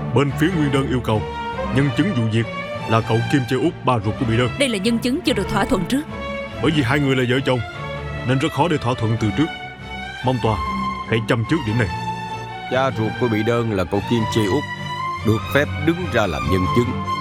Bên phía Nguyên Đơn yêu cầu nhân chứng vụ việc là cậu Kim Chae Úc, ba ruột của bị đơn. Đây là nhân chứng chưa được thỏa thuận trước. Bởi vì hai người là vợ chồng nên rất khó để thỏa thuận từ trước. Mong tòa hãy châm trước điểm này. Cha ruột của bị đơn là cậu Kim Chae Úc được phép đứng ra làm nhân chứng.